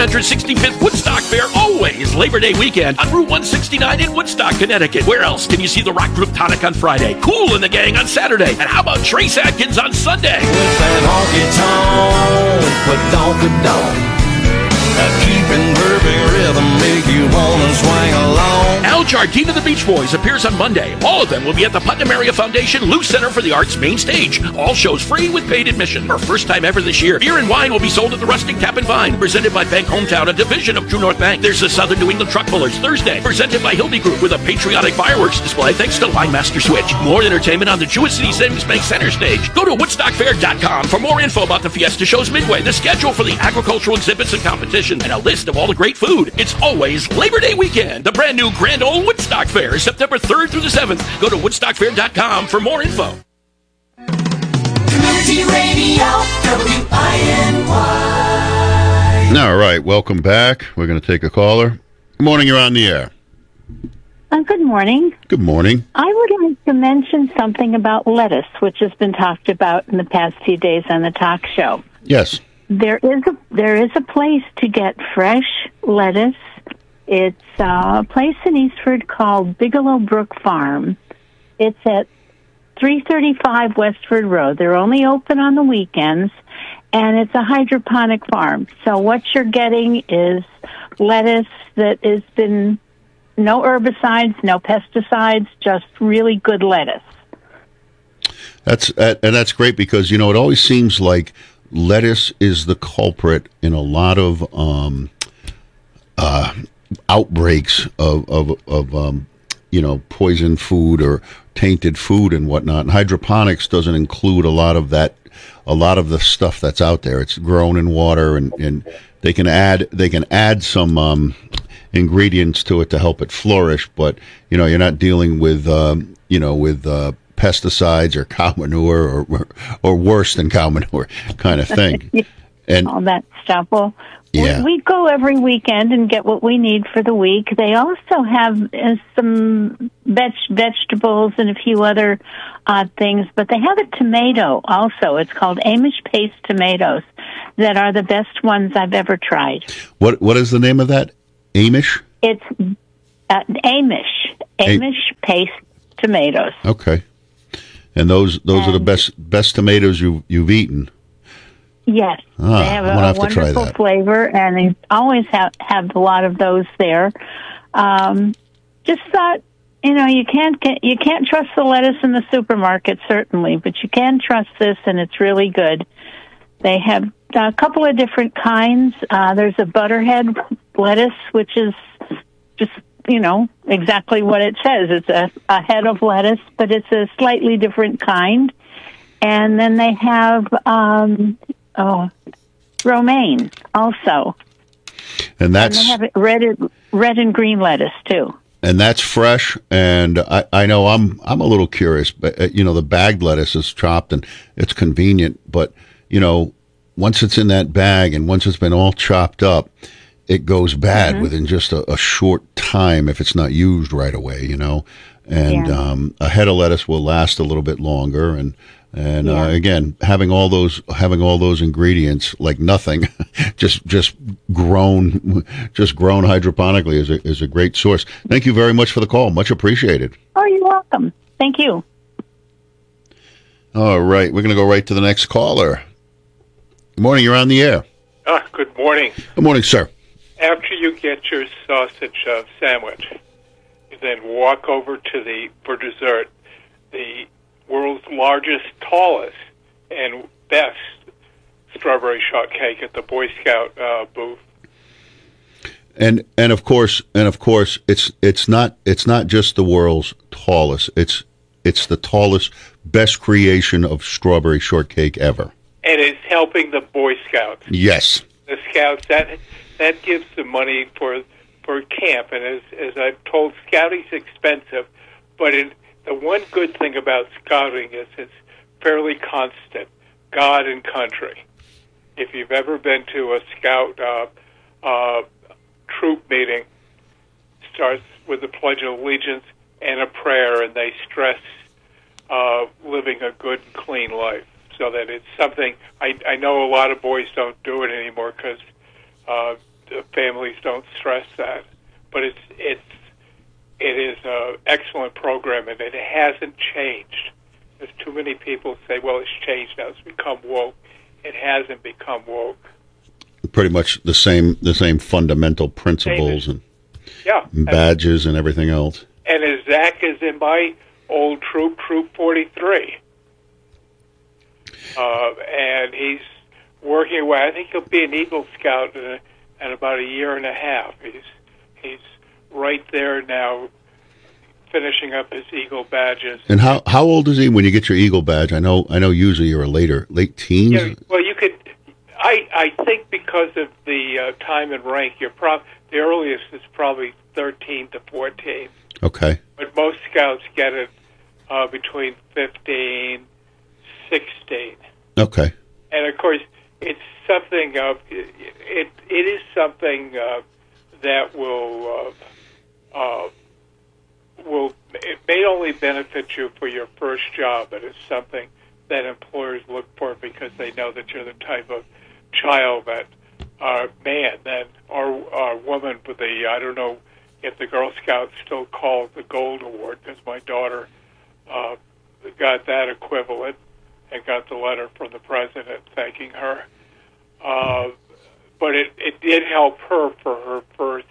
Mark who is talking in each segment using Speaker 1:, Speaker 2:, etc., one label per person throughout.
Speaker 1: 165th Woodstock Fair, always Labor Day weekend on Route 169 in Woodstock, Connecticut. Where else can you see the rock group Tonic on Friday, Kool and the Gang on Saturday, and how about Trace Adkins on Sunday?
Speaker 2: With that honky-tonk, but that keeping perfect rhythm make you wanna swing along.
Speaker 1: Al Jardine of the Beach Boys appears on Monday. All of them will be at the Putnam Area Foundation Lou Center for the Arts main stage. All shows free with paid admission. For first time ever this year, beer and wine will be sold at the Rustic Tap and Vine, presented by Bank Hometown, a division of True North Bank. There's the Southern New England Truck Pullers Thursday, presented by Hildy Group with a patriotic fireworks display thanks to Line Master Switch. More entertainment on the Jewish City Savings Bank Center stage. Go to WoodstockFair.com for more info about the Fiesta shows midway, the schedule for the agricultural exhibits and competition, and a list of all the great food. It's always Labor Day weekend. The brand new Grand Ole Woodstock Fair, September 3rd through the 7th. Go to WoodstockFair.com for more info.
Speaker 3: Community Radio, WINY.
Speaker 4: All right, welcome back. We're going to take a caller. Good morning, you're on the air.
Speaker 5: Good morning.
Speaker 4: Good morning.
Speaker 5: I would like to mention something about lettuce, which has been talked about in the past few days on the talk show.
Speaker 4: Yes.
Speaker 5: There is a place to get fresh lettuce. It's a place in Eastford called Bigelow Brook Farm. It's at 335 Westford Road. They're only open on the weekends, and it's a hydroponic farm. So what you're getting is lettuce that has been no herbicides, no pesticides, just really good lettuce.
Speaker 4: That's great because, you know, it always seems like lettuce is the culprit in a lot of outbreaks of poison food or tainted food and whatnot. And hydroponics doesn't include a lot of the stuff that's out there. It's grown in water, and they can add some ingredients to it to help it flourish. But you know, you're not dealing with pesticides or cow manure or worse than cow manure kind of thing. And
Speaker 5: all that stuff. Well,
Speaker 4: yeah.
Speaker 5: we go every weekend and get what we need for the week. They also have some vegetables and a few other odd things, but they have a tomato also. It's called Amish Paste tomatoes that are the best ones I've ever tried.
Speaker 4: What is the name of that? Amish?
Speaker 5: It's Amish Paste tomatoes.
Speaker 4: Okay. And those are the best tomatoes you've eaten.
Speaker 5: Yes, they have a wonderful flavor, and they always have a lot of those there. Just thought, you can't trust the lettuce in the supermarket certainly, but you can trust this, and it's really good. They have a couple of different kinds. There's a butterhead lettuce, which is just exactly what it says. It's a head of lettuce, but it's a slightly different kind. And then they have romaine also.
Speaker 4: And they
Speaker 5: have red and green lettuce too.
Speaker 4: And that's fresh. And I know I'm a little curious, but the bagged lettuce is chopped and it's convenient. But once it's in that bag and once it's been all chopped up, it goes bad within just a short time if it's not used right away. And a head of lettuce will last a little bit longer. And again, having all those ingredients like nothing, just grown hydroponically is a great source. Thank you very much for the call. Much appreciated.
Speaker 5: Oh, you're welcome. Thank you.
Speaker 4: All right, we're going to go right to the next caller. Good morning. You're on the air.
Speaker 6: Good morning.
Speaker 4: Good morning, sir.
Speaker 6: After you get your sausage sandwich, you then walk over for dessert, the world's largest, tallest, and best strawberry shortcake at the Boy Scout booth.
Speaker 4: And of course, it's not just the world's tallest. It's the tallest, best creation of strawberry shortcake ever.
Speaker 6: And it's helping the Boy Scouts.
Speaker 4: Yes.
Speaker 6: The Scouts, that gives the money for camp. And as I've told, scouting's expensive, but the one good thing about scouting is it's fairly constant, God and country. If you've ever been to a scout troop meeting, starts with the Pledge of Allegiance and a prayer, and they stress living a good and clean life. So that it's something, I know a lot of boys don't do it anymore because families don't stress that. But it is an excellent program, and it hasn't changed. There's too many people say, well, it's changed now. It's become woke. It hasn't become woke.
Speaker 4: Pretty much the same fundamental principles and badges and everything else.
Speaker 6: And as Zach is in my old troop, Troop 43. And he's working away. I think he'll be an Eagle Scout in about a year and a half. He's right there now, finishing up his Eagle badges.
Speaker 4: And how old is he when you get your Eagle badge? I know. Usually you're late teens.
Speaker 6: Yeah, well, you could. I think because of the time and rank, the earliest is probably 13 to 14.
Speaker 4: Okay.
Speaker 6: But most scouts get it between 15, 16.
Speaker 4: Okay.
Speaker 6: And of course, it's something. It is something that will. It may only benefit you for your first job, but it's something that employers look for because they know that you're the type of child that man then or woman with the, I don't know if the Girl Scouts still call it the Gold Award, because my daughter got that equivalent and got the letter from the president thanking her. But it did help her for her first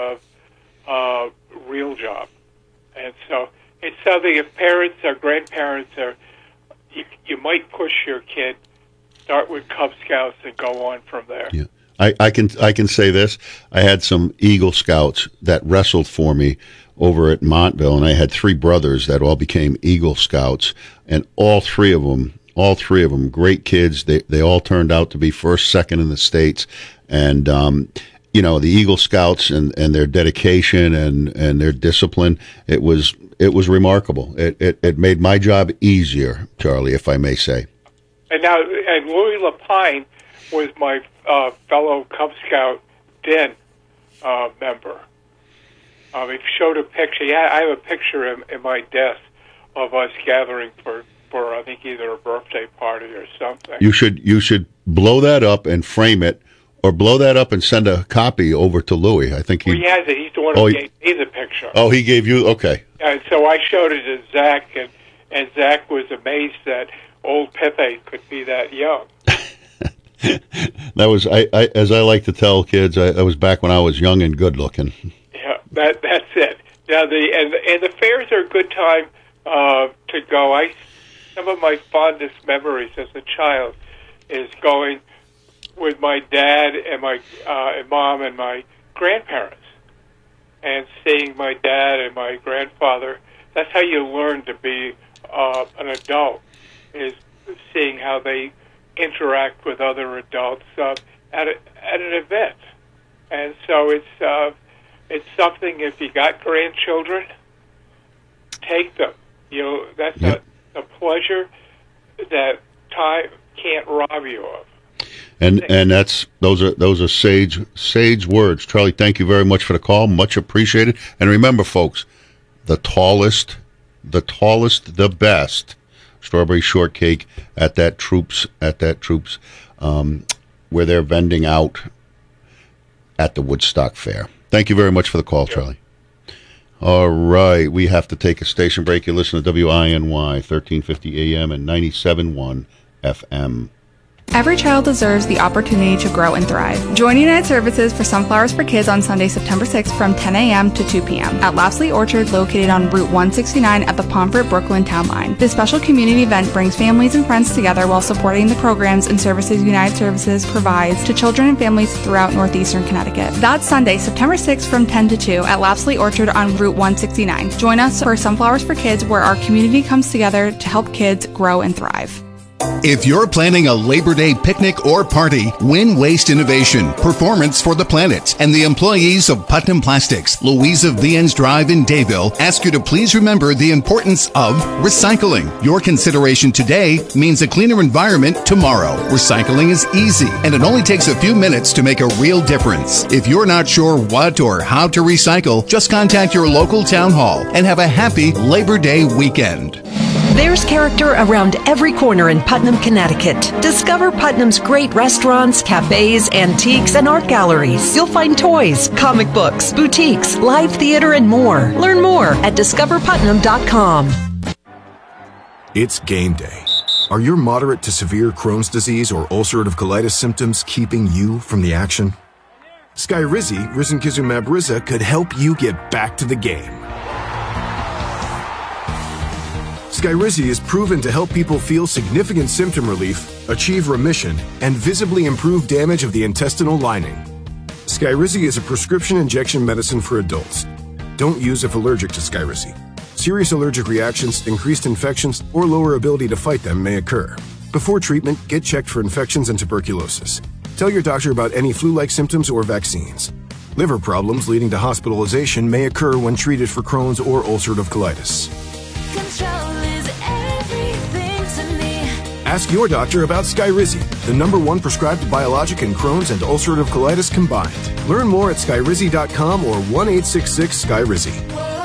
Speaker 6: real job. And so it's something, if parents or grandparents are, you might push your kid, start with Cub Scouts and go on from there.
Speaker 4: Yeah. I can say this. I had some Eagle Scouts that wrestled for me over at Montville, and I had 3 brothers that all became Eagle Scouts, and all three of them, great kids. They all turned out to be first, second in the States. And, the Eagle Scouts and their dedication and their discipline, it was remarkable. It made my job easier, Charlie, if I may say.
Speaker 6: And Louis Lapine was my fellow Cub Scout Den member. He showed a picture. Yeah, I have a picture in my desk of us gathering for I think either a birthday party or something. You
Speaker 4: should blow that up and frame it, or blow that up and send a copy over to Louis. I think
Speaker 6: he has it. He's the one who gave me the picture.
Speaker 4: Oh, he gave you? Okay.
Speaker 6: And so I showed it to Zach, and Zach was amazed that old Pepe could be that young.
Speaker 4: That was, as I like to tell kids, I was back when I was young and good looking.
Speaker 6: Yeah, that's it. Now the fairs are a good time to go. Some of my fondest memories as a child is going with my dad and my mom and my grandparents, and seeing my dad and my grandfather. That's how you learn to be an adult, is seeing how they interact with other adults at an event. And so it's something, if you got grandchildren, take them. That's a pleasure that time can't rob you of.
Speaker 4: And those are sage words. Charlie, thank you very much for the call. Much appreciated. And remember, folks, the tallest, the best strawberry shortcake at that troops, where they're vending out at the Woodstock Fair. Thank you very much for the call, Charlie. All right, we have to take a station break. You listen to WINY 1350 AM and 97.1 FM.
Speaker 7: Every child deserves the opportunity to grow and thrive. Join United Services for Sunflowers for Kids on Sunday, September 6th from 10 a.m. to 2 p.m. at Lapsley Orchard, located on Route 169 at the Pomfret-Brooklyn Town Line. This special community event brings families and friends together while supporting the programs and services United Services provides to children and families throughout northeastern Connecticut. That's Sunday, September 6th from 10 to 2 at Lapsley Orchard on Route 169. Join us for Sunflowers for Kids, where our community comes together to help kids grow and thrive.
Speaker 8: If you're planning a Labor Day picnic or party, Win Waste Innovation, Performance for the Planet, and the employees of Putnam Plastics, Louisa Viens Drive in Dayville ask you to please remember the importance of recycling. Your consideration today means a cleaner environment tomorrow. Recycling is easy, and it only takes a few minutes to make a real difference. If you're not sure what or how to recycle, just contact your local town hall and have a happy Labor Day weekend.
Speaker 9: There's character around every corner in Putnam, Connecticut. Discover Putnam's great restaurants, cafes, antiques, and art galleries. You'll find toys, comic books, boutiques, live theater, and more. Learn more at discoverputnam.com.
Speaker 10: It's game day. Are your moderate to severe Crohn's disease or ulcerative colitis symptoms keeping you from the action? Skyrizi, risankizumab Riza, could help you get back to the game. Skyrizi is proven to help people feel significant symptom relief, achieve remission, and visibly improve damage of the intestinal lining. Skyrizi is a prescription injection medicine for adults. Don't use if allergic to Skyrizi. Serious allergic reactions, increased infections, or lower ability to fight them may occur. Before treatment, get checked for infections and tuberculosis. Tell your doctor about any flu-like symptoms or vaccines. Liver problems leading to hospitalization may occur when treated for Crohn's or ulcerative colitis. Ask your doctor about Skyrizi, the #1 prescribed biologic in Crohn's and ulcerative colitis combined. Learn more at skyrizi.com or 1-866-SKYRIZI.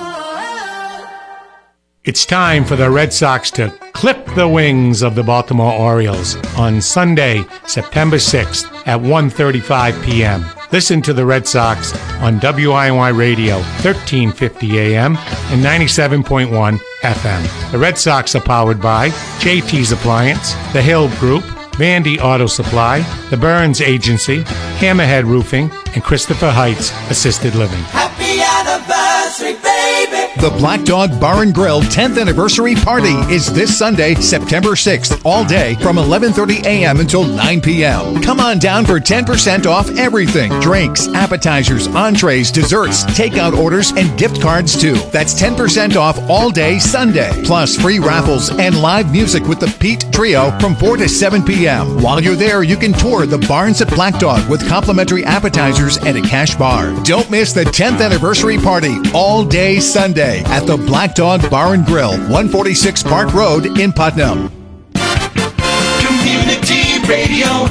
Speaker 11: It's time for the Red Sox to clip the wings of the Baltimore Orioles on Sunday, September 6th at 1:35 p.m. Listen to the Red Sox on WINY Radio, 1350 AM and 97.1 FM. The Red Sox are powered by JT's Appliance, The Hill Group, Vandy Auto Supply, The Burns Agency, Hammerhead Roofing, and Christopher Heights Assisted Living.
Speaker 3: Happy anniversary, baby!
Speaker 8: The Black Dog Bar and Grill 10th Anniversary Party is this Sunday, September 6th, all day from 11:30 a.m. until 9 p.m. Come on down for 10% off everything. Drinks, appetizers, entrees, desserts, takeout orders, and gift cards too. That's 10% off all day Sunday. Plus free raffles and live music with the Pete Trio from 4 to 7 p.m. While you're there, you can tour the Barns at Black Dog with complimentary appetizers and a cash bar. Don't miss the 10th Anniversary Party all day Sunday at the Black Dog Bar and Grill, 146 Park Road in Putnam.
Speaker 3: Community Radio,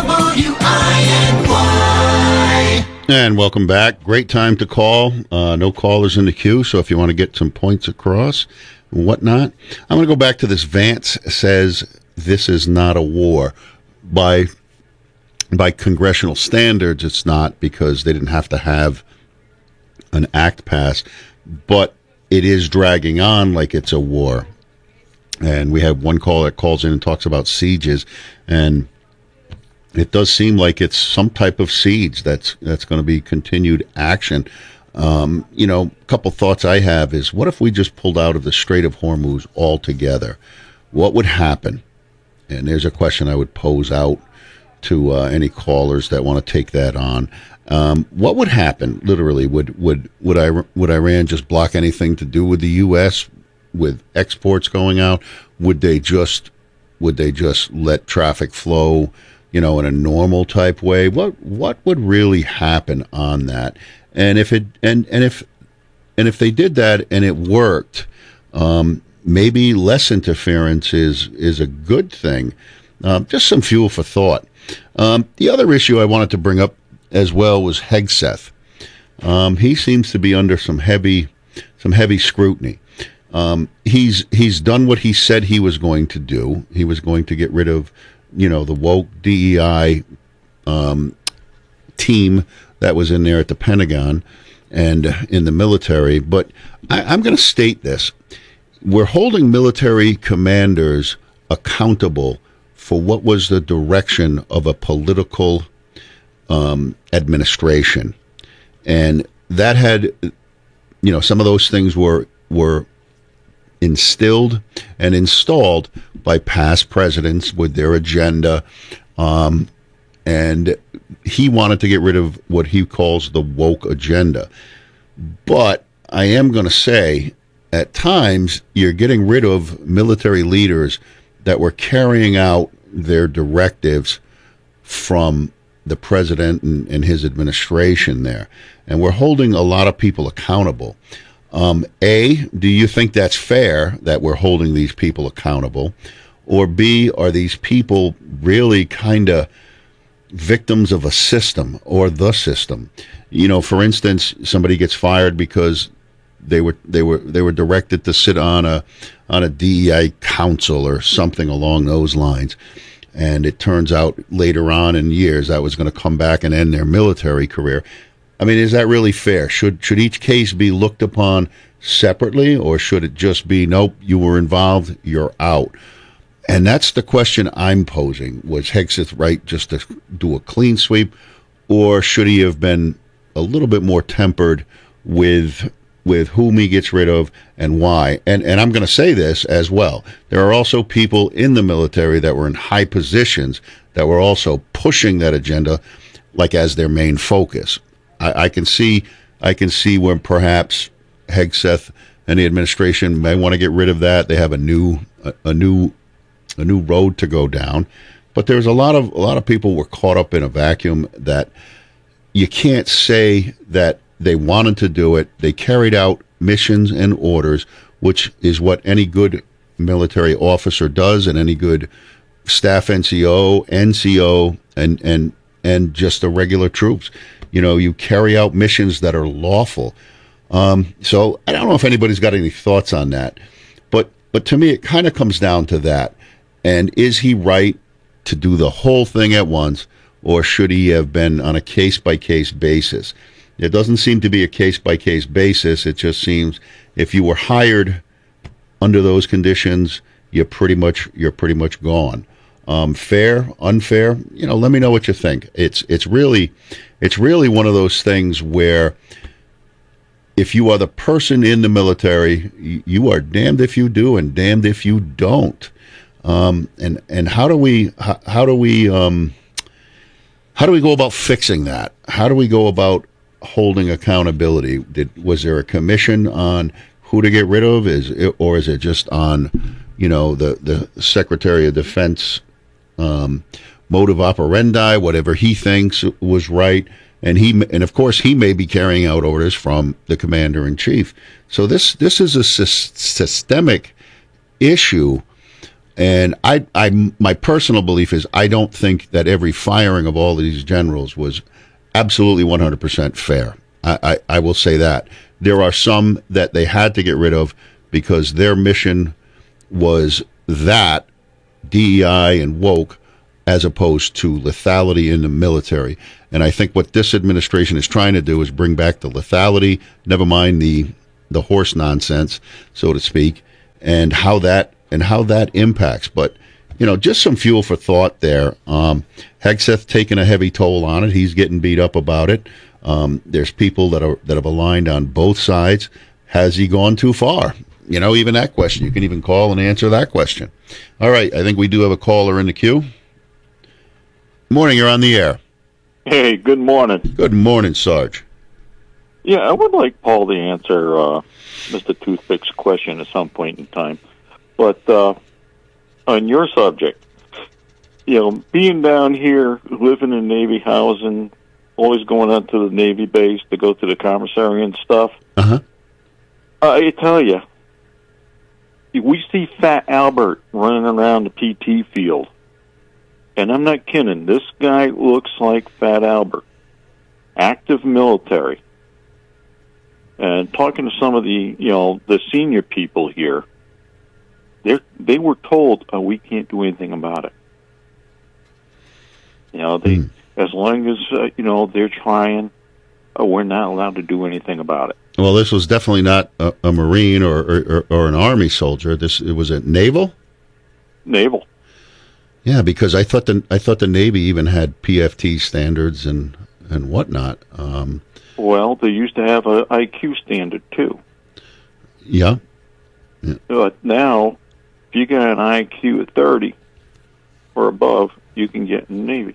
Speaker 3: WINY.
Speaker 4: And welcome back. Great time to call. No callers in the queue, so if you want to get some points across and whatnot. I'm going to go back to this. Vance says this is not a war. By congressional standards, it's not, because they didn't have to have an act passed, but it is dragging on like it's a war. And we have one caller that calls in and talks about sieges, and it does seem like it's some type of siege that's going to be continued action. A couple thoughts I have is, what if we just pulled out of the Strait of Hormuz altogether? What would happen? And there's a question I would pose out to any callers that want to take that on. What would happen? Literally, would Iran just block anything to do with the U.S. with exports going out? Would they just let traffic flow, in a normal type way? What would really happen on that? And if they did that and it worked, maybe less interference is a good thing. Just some fuel for thought. The other issue I wanted to bring up as well was Hegseth. He seems to be under some heavy scrutiny. He's done what he said he was going to do. He was going to get rid of, the woke DEI team that was in there at the Pentagon and in the military. But I'm going to state this. We're holding military commanders accountable for what was the direction of a political administration. And that had, some of those things were instilled and installed by past presidents with their agenda. And he wanted to get rid of what he calls the woke agenda. But I am going to say, at times, you're getting rid of military leaders that were carrying out their directives from the president and his administration there. And we're holding a lot of people accountable. A, do you think that's fair that we're holding these people accountable? Or B, are these people really kind of victims of a system or the system? For instance, somebody gets fired because they were directed to sit on a DEI council or something along those lines. And it turns out later on in years that was going to come back and end their military career. I mean, is that really fair? Should each case be looked upon separately, or should it just be, nope, you were involved, you're out? And that's the question I'm posing. Was Hegseth right just to do a clean sweep, or should he have been a little bit more tempered with whom he gets rid of and why? And I'm going to say this as well. There are also people in the military that were in high positions that were also pushing that agenda, like as their main focus. I can see where perhaps Hegseth and the administration may want to get rid of that. They have a new road to go down, but there's a lot of people were caught up in a vacuum that you can't say that they wanted to do it. They carried out missions and orders, which is what any good military officer does, and any good staff NCO, and just the regular troops. You know, you carry out missions that are lawful. So I don't know if anybody's got any thoughts on that, but to me it kind of comes down to that. And is he right to do the whole thing at once, or should he have been on a case-by-case basis? It doesn't seem to be a case-by-case basis. It just seems if you were hired under those conditions, you're pretty much gone. Fair, unfair? You know, let me know what you think. It's really one of those things where if you are the person in the military, you are damned if you do and damned if you don't. And how do we go about fixing that? How do we go about holding accountability? Was there a commission on who to get rid of? Or is it just on, the Secretary of Defense motive operandi, whatever he thinks was right? And of course he may be carrying out orders from the commander in chief. So this is a systemic issue. And my personal belief is I don't think that every firing of all of these generals was absolutely 100% fair. I will say that. There are some that they had to get rid of because their mission was that, DEI and woke, as opposed to lethality in the military. And I think what this administration is trying to do is bring back the lethality, never mind the horse nonsense, so to speak, and how that impacts. But just some fuel for thought there. Hegseth taking a heavy toll on it. He's getting beat up about it. There's people that have aligned on both sides. Has he gone too far? Even that question. You can even call and answer that question. All right, I think we do have a caller in the queue. Morning, you're on the air.
Speaker 12: Hey, good morning.
Speaker 4: Good morning, Sarge.
Speaker 12: Yeah, I would like Paul to answer Mr. Toothpick's question at some point in time. But on your subject, being down here, living in Navy housing, always going out to the Navy base to go to the commissary and stuff.
Speaker 4: Uh-huh.
Speaker 12: I tell you, we see Fat Albert running around the PT field. And I'm not kidding. This guy looks like Fat Albert. Active military. And talking to some of the, the senior people here, they were told, we can't do anything about it. As long as, they're trying, we're not allowed to do anything about it.
Speaker 4: Well, this was definitely not a Marine or an Army soldier. It was a naval?
Speaker 12: Naval.
Speaker 4: Yeah, because I thought the Navy even had PFT standards and whatnot.
Speaker 12: Well, they used to have an IQ standard too.
Speaker 4: Yeah.
Speaker 12: But now, if you got an IQ of 30 or above, you can get in the Navy.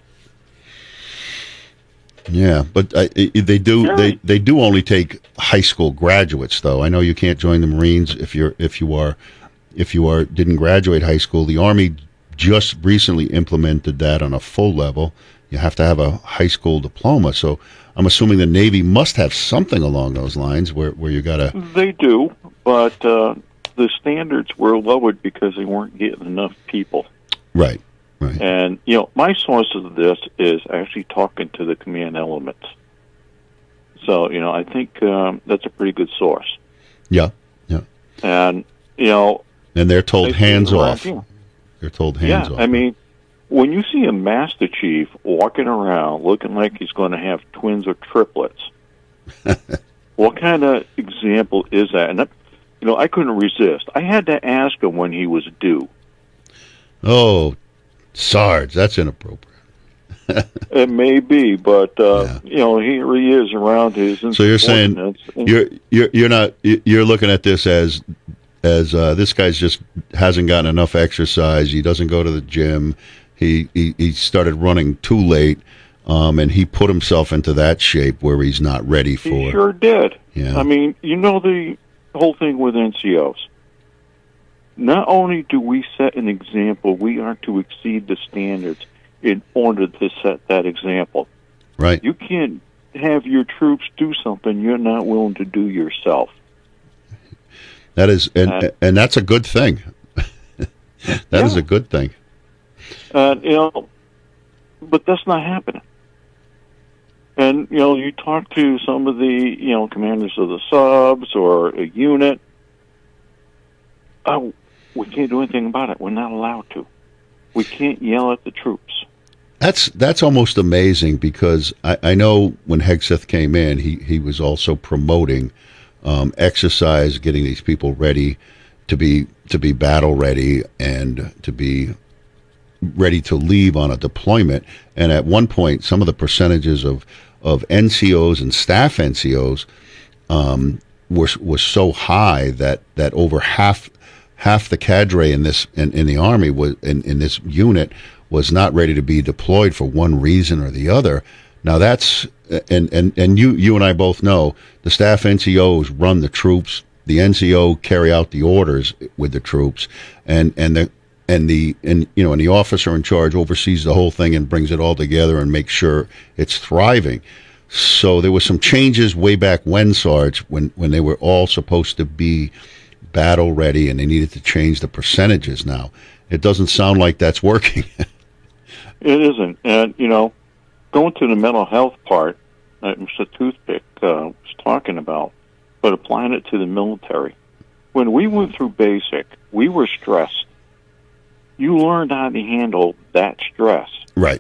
Speaker 4: Yeah, but they do only take high school graduates, though. I know you can't join the Marines if you didn't graduate high school. The Army just recently implemented that on a full level. You have to have a high school diploma. So I'm assuming the Navy must have something along those lines where you got to...
Speaker 12: They do, but the standards were lowered because they weren't getting enough people.
Speaker 4: Right.
Speaker 12: And, my source of this is actually talking to the command elements. So, I think that's a pretty good source.
Speaker 4: Yeah.
Speaker 12: And,
Speaker 4: and they're told hands off.
Speaker 12: Yeah.
Speaker 4: They're told hands off.
Speaker 12: I mean, when you see a Master Chief walking around looking like he's going to have twins or triplets, what kind of example is that? And, I couldn't resist. I had to ask him when he was due.
Speaker 4: Oh, Sarge, that's inappropriate.
Speaker 12: It may be, but here he is around his.
Speaker 4: So you're saying you're looking at this as this guy's just hasn't gotten enough exercise. He doesn't go to the gym. He started running too late, and he put himself into that shape where he's not ready for.
Speaker 12: He sure did.
Speaker 4: Yeah.
Speaker 12: I mean, the whole thing with NCOs. Not only do we set an example, we are to exceed the standards in order to set that example.
Speaker 4: Right.
Speaker 12: You can't have your troops do something you're not willing to do yourself.
Speaker 4: That is, and that's a good thing. That is a good thing.
Speaker 12: But that's not happening. And, you talk to some of the, commanders of the subs or a unit. Oh, we can't do anything about it. We're not allowed to. We can't yell at the troops.
Speaker 4: That's almost amazing because I know when Hegseth came in, he was also promoting exercise, getting these people ready to be battle ready and to be ready to leave on a deployment. And at one point, some of the percentages of NCOs and staff NCOs was so high that over half the cadre in the Army was in this unit was not ready to be deployed for one reason or the other. Now that's and you and I both know the staff NCOs run the troops. The NCO carry out the orders with the troops, and the officer in charge oversees the whole thing and brings it all together and makes sure it's thriving. So there were some changes way back when, Sarge, when they were all supposed to be battle ready, and they needed to change the percentages. Now it doesn't sound like that's working.
Speaker 12: It isn't, and going to the mental health part that Mr. Toothpick was talking about, but applying it to the military. When we went through basic, we were stressed. You learned how to handle that stress.
Speaker 4: Right.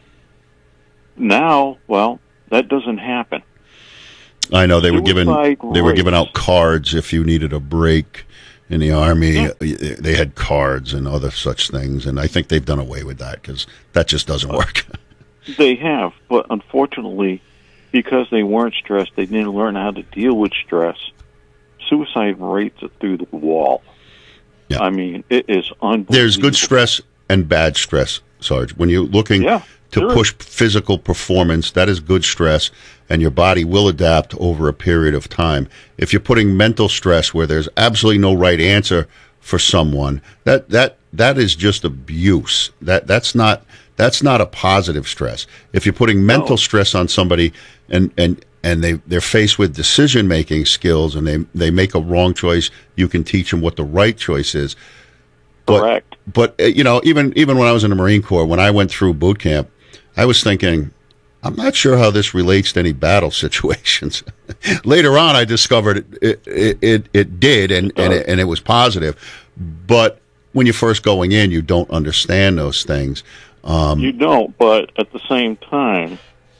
Speaker 12: Now, that doesn't happen.
Speaker 4: I know they were giving out cards if you needed a break in the Army. Yeah. They had cards and other such things, and I think they've done away with that because that just doesn't work.
Speaker 12: They have, but unfortunately, because they weren't stressed, they didn't learn how to deal with stress. Suicide rates are through the wall.
Speaker 4: Yeah.
Speaker 12: I mean, it is unbelievable.
Speaker 4: There's good stress and bad stress, Sarge. When you're looking to push physical performance, that is good stress, and your body will adapt over a period of time. If you're putting mental stress where there's absolutely no right answer for someone, that is just abuse. That's not a positive stress. If you're putting mental stress on somebody and they're faced with decision-making skills and they make a wrong choice, you can teach them what the right choice is.
Speaker 12: Correct.
Speaker 4: But even when I was in the Marine Corps, when I went through boot camp, I was thinking, I'm not sure how this relates to any battle situations. Later on, I discovered it did, and it was positive. But when you're first going in, you don't understand those things.
Speaker 12: You don't, but at the same time,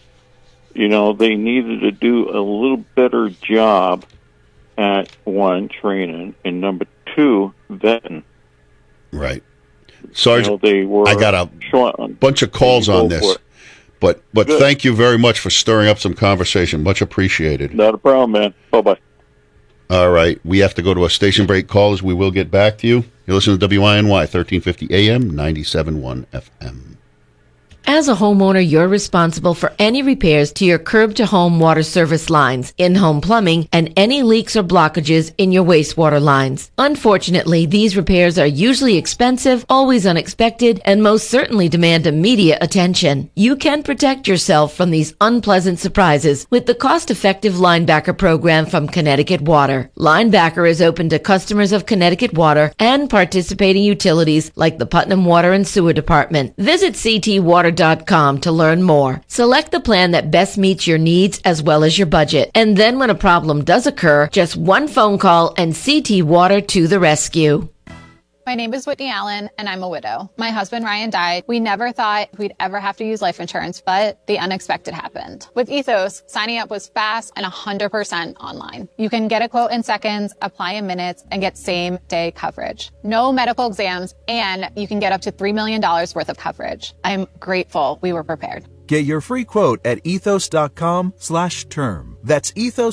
Speaker 12: they needed to do a little better job at, one, training, and number two, vetting.
Speaker 4: Right. Sarge,
Speaker 12: I
Speaker 4: got a bunch of calls on this, but thank you very much for stirring up some conversation. Much appreciated.
Speaker 12: Not a problem, man. Bye-bye.
Speaker 4: All right. We have to go to a station break, callers. We will get back to you. You're listening to WINY, 1350 AM, 97.1 FM.
Speaker 13: As a homeowner, you're responsible for any repairs to your curb-to-home water service lines, in-home plumbing, and any leaks or blockages in your wastewater lines. Unfortunately, these repairs are usually expensive, always unexpected, and most certainly demand immediate attention. You can protect yourself from these unpleasant surprises with the cost-effective Linebacker program from Connecticut Water. Linebacker is open to customers of Connecticut Water and participating utilities like the Putnam Water and Sewer Department. Visit ctwater.com ctwater.com to learn more. Select the plan that best meets your needs as well as your budget. And then when a problem does occur, just one phone call and CT Water to the rescue.
Speaker 14: My name is Whitney Allen, and I'm a widow. My husband, Ryan, died. We never thought we'd ever have to use life insurance, but the unexpected happened. With Ethos, signing up was fast and 100% online. You can get a quote in seconds, apply in minutes, and get same-day coverage. No medical exams, and you can get up to $3 million worth of coverage. I'm grateful we were prepared.
Speaker 15: Get your free quote at ethos.com/term. That's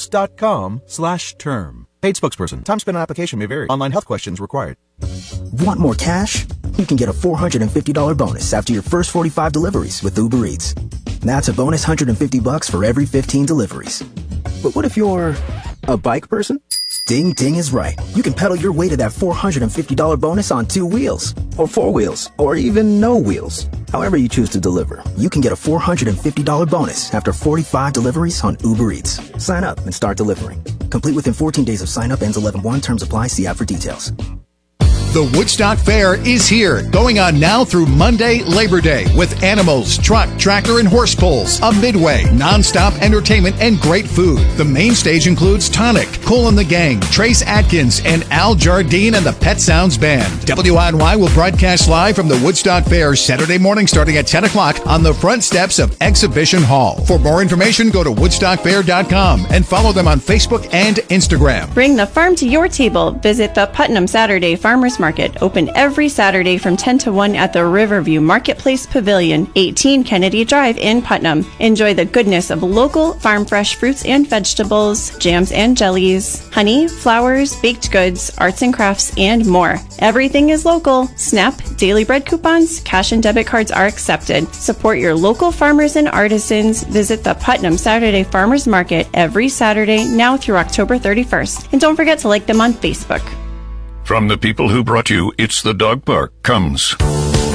Speaker 15: ethos.com/term. Paid spokesperson. Time spent on application may vary. Online health questions required.
Speaker 16: Want more cash? You can get a $450 bonus after your first 45 deliveries with Uber Eats. That's a bonus $150 for every 15 deliveries. But what if you're a bike person? Ding Ding is right. You can pedal your way to that $450 bonus on 2 wheels, or 4 wheels, or even no wheels. However you choose to deliver, you can get a $450 bonus after 45 deliveries on Uber Eats. Sign up and start delivering. Complete within 14 days of sign up. Ends 11/1. Terms apply. See app for details.
Speaker 8: The Woodstock Fair is here, going on now through Monday, Labor Day, with animals, truck, tractor, and horse pulls, a midway, non-stop entertainment, and great food. The main stage includes Tonic, Kool and the Gang, Trace Atkins, and Al Jardine and the Pet Sounds Band. WINY will broadcast live from the Woodstock Fair Saturday morning starting at 10 o'clock on the front steps of Exhibition Hall. For more information, go to woodstockfair.com and follow them on Facebook and Instagram.
Speaker 17: Bring the farm to your table. Visit the Putnam Saturday Farmers Market, open every Saturday from 10 to 1 at the Riverview Marketplace Pavilion, 18 Kennedy Drive in Putnam. Enjoy the goodness of local farm fresh fruits and vegetables, jams and jellies, honey, flowers, baked goods, arts and crafts, and more. Everything is local. SNAP, Daily Bread coupons, cash and debit cards are accepted. Support your local farmers and artisans. Visit the Putnam Saturday Farmers Market every Saturday now through October 31st. And don't forget to like them on Facebook.
Speaker 18: From the people who brought you It's the Dog Park comes